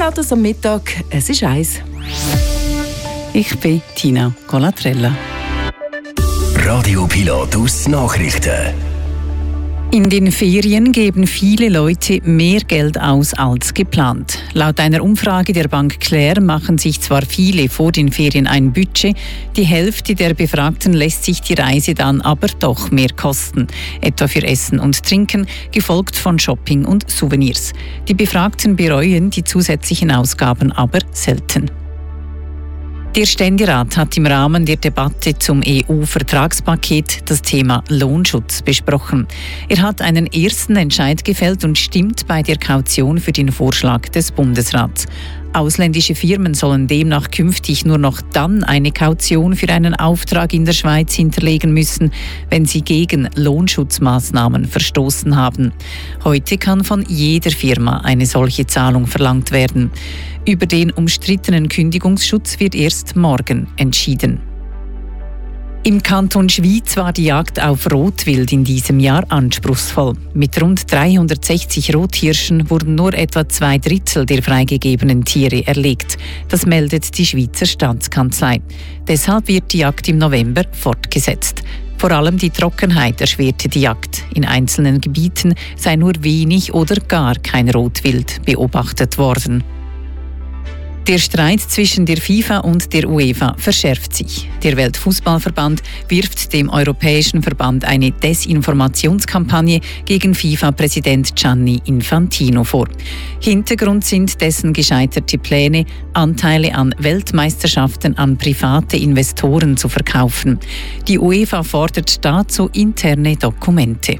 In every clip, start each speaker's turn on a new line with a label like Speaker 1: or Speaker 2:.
Speaker 1: Pilatus am Mittag, es ist 1.
Speaker 2: Ich bin Tina Colatrella.
Speaker 3: Radio Pilatus Nachrichten.
Speaker 2: In den Ferien geben viele Leute mehr Geld aus als geplant. Laut einer Umfrage der Bank Claire machen sich zwar viele vor den Ferien ein Budget, die Hälfte der Befragten lässt sich die Reise dann aber doch mehr kosten. Etwa für Essen und Trinken, gefolgt von Shopping und Souvenirs. Die Befragten bereuen die zusätzlichen Ausgaben aber selten. Der Ständerat hat im Rahmen der Debatte zum EU-Vertragspaket das Thema Lohnschutz besprochen. Er hat einen ersten Entscheid gefällt und stimmt bei der Kaution für den Vorschlag des Bundesrats. Ausländische Firmen sollen demnach künftig nur noch dann eine Kaution für einen Auftrag in der Schweiz hinterlegen müssen, wenn sie gegen Lohnschutzmaßnahmen verstoßen haben. Heute kann von jeder Firma eine solche Zahlung verlangt werden. Über den umstrittenen Kündigungsschutz wird erst morgen entschieden. Im Kanton Schwyz war die Jagd auf Rotwild in diesem Jahr anspruchsvoll. Mit rund 360 Rothirschen wurden nur etwa 2/3 der freigegebenen Tiere erlegt. Das meldet die Schweizer Staatskanzlei. Deshalb wird die Jagd im November fortgesetzt. Vor allem die Trockenheit erschwerte die Jagd. In einzelnen Gebieten sei nur wenig oder gar kein Rotwild beobachtet worden. Der Streit zwischen der FIFA und der UEFA verschärft sich. Der Weltfußballverband wirft dem Europäischen Verband eine Desinformationskampagne gegen FIFA-Präsident Gianni Infantino vor. Hintergrund sind dessen gescheiterte Pläne, Anteile an Weltmeisterschaften an private Investoren zu verkaufen. Die UEFA fordert dazu interne Dokumente.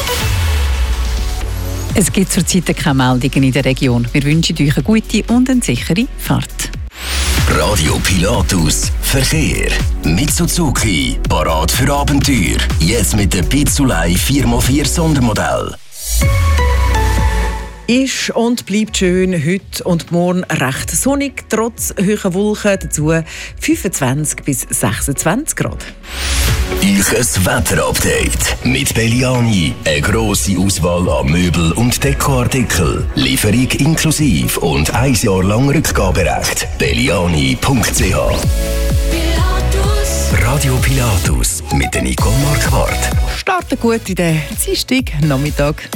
Speaker 2: Es gibt zurzeit keine Meldungen in der Region. Wir wünschen euch eine gute und eine sichere Fahrt.
Speaker 3: Radio Pilatus Verkehr. Mitsuzuki, parat für Abenteuer. Jetzt mit dem Pizzulei 4x4 Sondermodell.
Speaker 1: Ist und bleibt schön, heute und morgen recht sonnig, trotz hoher Wolken, dazu 25 bis 26 Grad.
Speaker 3: Ein Wetterupdate mit Belliani. Eine grosse Auswahl an Möbel- und Dekoartikeln. Lieferung inklusive und 1 Jahr lang Rückgaberecht. Belliani.ch. Radio Pilatus mit der Nicole Marquardt.
Speaker 1: Starten gut in den Dienstag Nachmittag.